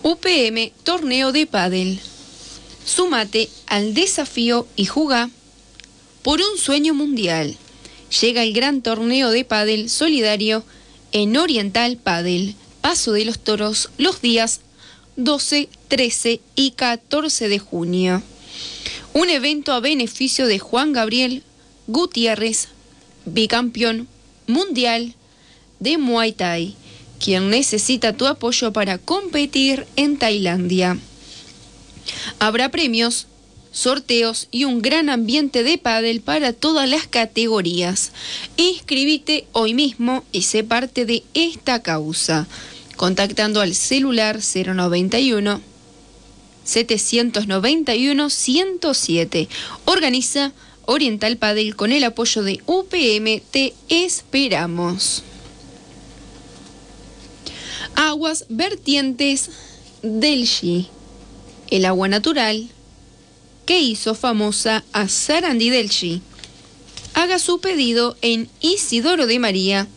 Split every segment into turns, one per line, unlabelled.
UPM Torneo de Pádel. Súmate al desafío y jugá por un sueño mundial. Llega el gran torneo de pádel solidario en Oriental Pádel, Paso de los Toros, los días 12, 13 y 14 de junio. Un evento a beneficio de Juan Gabriel Gutiérrez, bicampeón mundial de Muay Thai, quien necesita tu apoyo para competir en Tailandia. Habrá premios, sorteos y un gran ambiente de pádel para todas las categorías. Inscríbete hoy mismo y sé parte de esta causa, contactando al celular 091 791 107. Organiza Oriental Pádel con el apoyo de UPM. Te esperamos. Aguas vertientes Delgi, el agua natural que hizo famosa a Sarandí Delgi. Haga su pedido en Isidoro de María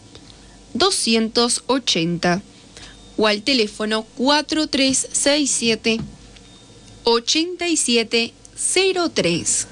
280 o al teléfono 4367 8703.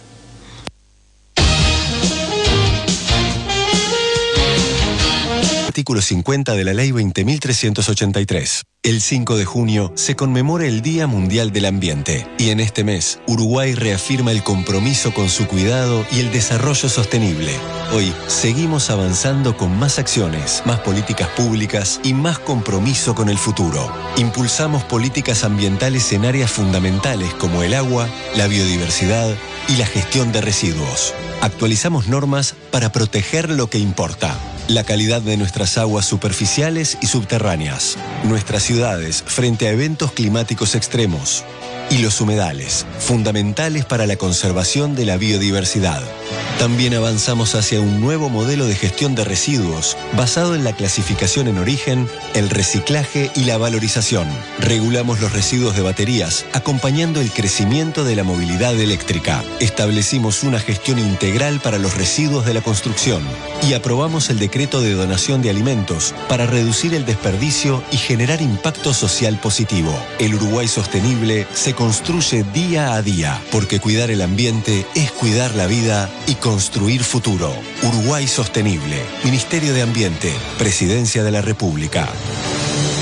Artículo 50 de la Ley 20.383. El 5 de junio se conmemora el Día Mundial del Ambiente y en este mes Uruguay reafirma el compromiso con su cuidado y el desarrollo sostenible. Hoy seguimos avanzando con más acciones, más políticas públicas y más compromiso con el futuro. Impulsamos políticas ambientales en áreas fundamentales como el agua, la biodiversidad y la gestión de residuos. Actualizamos normas para proteger lo que importa: la calidad de nuestras aguas superficiales y subterráneas, nuestras ciudades frente a eventos climáticos extremos y los humedales, fundamentales para la conservación de la biodiversidad. También avanzamos hacia un nuevo modelo de gestión de residuos basado en la clasificación en origen, el reciclaje y la valorización. Regulamos los residuos de baterías, acompañando el crecimiento de la movilidad eléctrica. Establecimos una gestión integral para los residuos de la construcción y aprobamos el decreto de donación de alimentos para reducir el desperdicio y generar impacto social positivo. El Uruguay sostenible se construye día a día, porque cuidar el ambiente es cuidar la vida y construir futuro. Uruguay sostenible. Ministerio de Ambiente. Presidencia de la República.